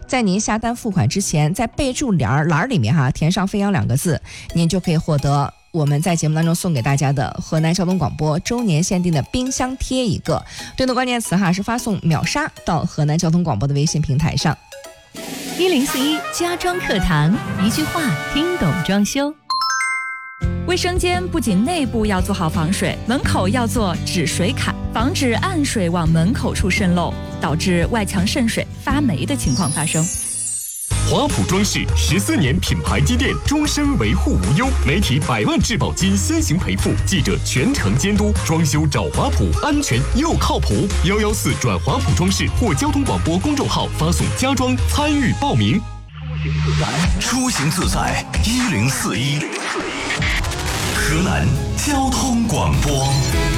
在您下单付款之前，在备注栏里面填上飞扬2个字，您就可以获得我们在节目当中送给大家的河南交通广播周年限定的冰箱贴一个。对应的关键词是发送秒杀到河南交通广播的微信平台上。 1041家装课堂，一句话听懂装修。卫生间不仅内部要做好防水，门口要做止水坎，防止暗水往门口处渗漏，导致外墙渗水发霉的情况发生。 华普装饰14年品牌积淀，终身维护无忧，媒体100万质保金先行赔付，记者全程监督，装修找华普，安全又靠谱。114转华普装饰或交通广播公众号发送家装参与报名。 出行自在1041，河南交通广播。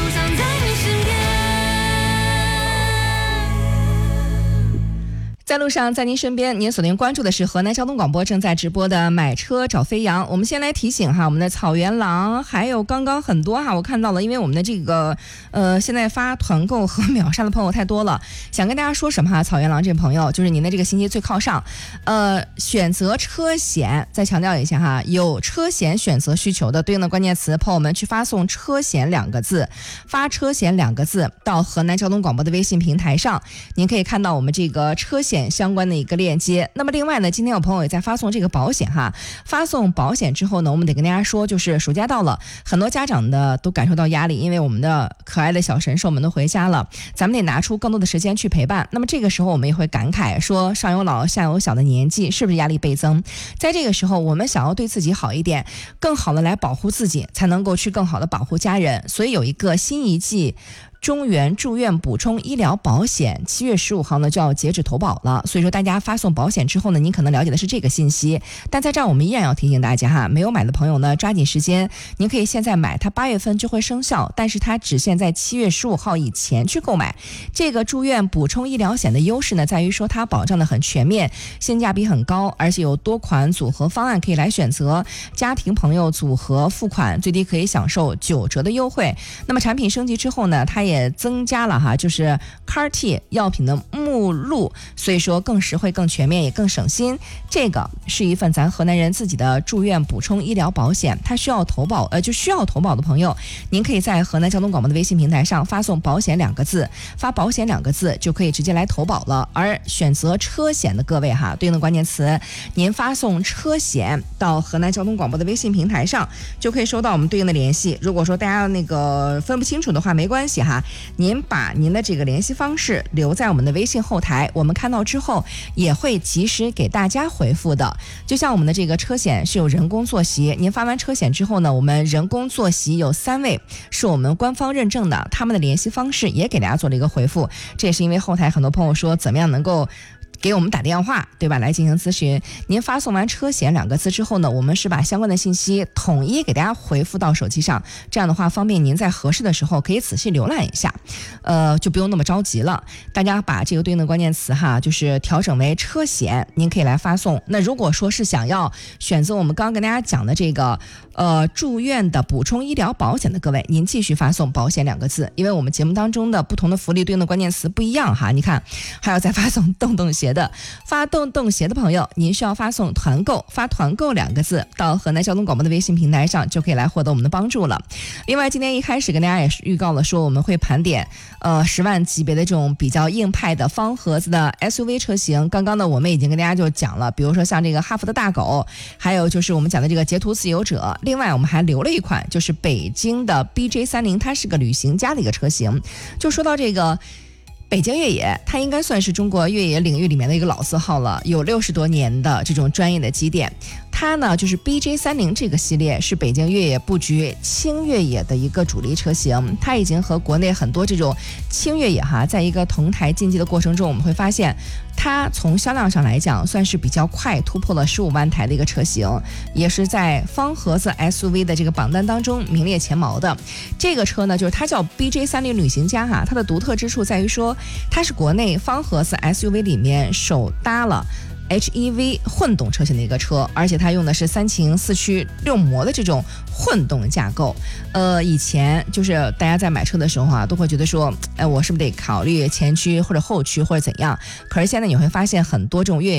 在路上，在您身边，您锁定关注的是河南交通广播正在直播的买车找飞扬。我们先来提醒我们的草原狼，还有刚刚很多我看到了，因为我们的这个现在发团购和秒杀的朋友太多了，想跟大家说什么草原狼这朋友，就是您的这个信息最靠上，选择车险，再强调一下有车险选择需求的对应的关键词，朋友们去发送车险2个字，发车险2个字到河南交通广播的微信平台上，您可以看到我们这个车险相关的一个链接。那么另外呢，今天有朋友也在发送这个保险发送保险之后呢，我们得跟大家说，就是暑假到了，很多家长的都感受到压力，因为我们的可爱的小神兽们都回家了，咱们得拿出更多的时间去陪伴。那么这个时候我们也会感慨说，上有老下有小的年纪，是不是压力倍增？在这个时候，我们想要对自己好一点，更好的来保护自己，才能够去更好的保护家人。所以有一个新一季中原住院补充医疗保险7月15号呢就要截止投保了，所以说大家发送保险之后呢，您可能了解的是这个信息，但在这儿我们依然要提醒大家没有买的朋友呢，抓紧时间，您可以现在买，它8月份就会生效，但是它只限在7月15号以前去购买。这个住院补充医疗险的优势呢，在于说它保障的很全面，性价比很高，而且有多款组合方案可以来选择，家庭朋友组合付款最低可以享受9折的优惠。那么产品升级之后呢，它也增加了就是 CAR-T 药品的目录，所以说更实惠、更全面，也更省心。这个是一份咱河南人自己的住院补充医疗保险，它需要投保的朋友，您可以在河南交通广播的微信平台上发送保险2个字，发保险2个字就可以直接来投保了。而选择车险的各位对应的关键词，您发送车险到河南交通广播的微信平台上，就可以收到我们对应的联系。如果说大家那个分不清楚的话，没关系您把您的这个联系方式留在我们的微信后台，我们看到之后也会及时给大家回复的。就像我们的这个车险是有人工坐席，您发完车险之后呢，我们人工坐席有3位是我们官方认证的，他们的联系方式也给大家做了一个回复。这也是因为后台很多朋友说怎么样能够给我们打电话，对吧？来进行咨询。您发送完车险2个字之后呢，我们是把相关的信息统一给大家回复到手机上，这样的话方便您在合适的时候可以仔细浏览一下，就不用那么着急了。大家把这个对应的关键词就是调整为车险，您可以来发送。那如果说是想要选择我们刚刚跟大家讲的这个住院的补充医疗保险的各位，您继续发送保险2个字，因为我们节目当中的不同的福利对应的关键词不一样你看还要再发送洞洞鞋的，发洞洞鞋的朋友，您需要发送团购，发团购2个字到河南交通广播的微信平台上，就可以来获得我们的帮助了。另外今天一开始跟大家也是预告了说，我们会盘点10万级别的这种比较硬派的方盒子的 SUV 车型。刚刚呢我们已经跟大家就讲了，比如说像这个哈弗的大狗，还有就是我们讲的这个捷途自由者，另外我们还留了一款就是北京的 BJ30， 它是个旅行家的一个车型。就说到这个北京越野，它应该算是中国越野领域里面的一个老字号了，有60多年的这种专业的积淀。它呢就是 BJ30 这个系列是北京越野布局轻越野的一个主力车型，它已经和国内很多这种轻越野在一个同台竞技的过程中，我们会发现它从销量上来讲算是比较快突破了15万台的一个车型，也是在方盒子 SUV 的这个榜单当中名列前茅的。这个车呢就是它叫 BJ30 旅行家它的独特之处在于说，它是国内方盒子 SUV 里面首搭了HEV 混动车型的一个车，而且它用的是3擎4驱6模的这种混动架构。以前就是大家在买车的时候都会觉得说，我是不是得考虑前驱或者后驱或者怎样？可是现在你会发现很多这种越野